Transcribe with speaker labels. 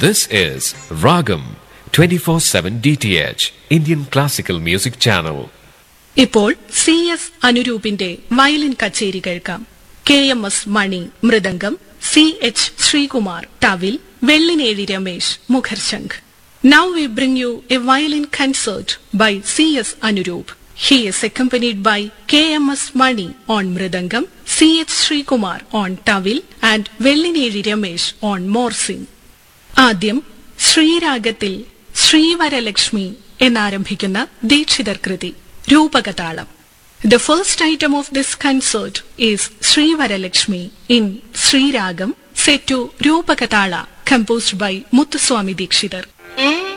Speaker 1: This is Ragam 24/7 DTH Indian Classical Music Channel.
Speaker 2: ഇപ്പോൾ CS അനുരൂപിന്റെ violin കച്ചേരി കേൾക്കാം. KMS money mridangam, CH Sreekumar thavil, Vellinezhi Ramesh മുഖർശംഖ്. Now we bring you a violin concert by CS Anuroop. He is accompanied by KMS Mani on mridangam, CH Srikumar on tawil and Vellineri Ramesh on morsing. ആദ്യം ശ്രീരാഗത്തിൽ ശ്രീവരലക്ഷ്മി എന്നാരംഭിക്കുന്ന ദീക്ഷിതർ കൃതി രൂപകതാളം. The first item of this concert is Srivaralakshmi in Sriragam set to Rupakatala composed by Muthuswami Dikshitar.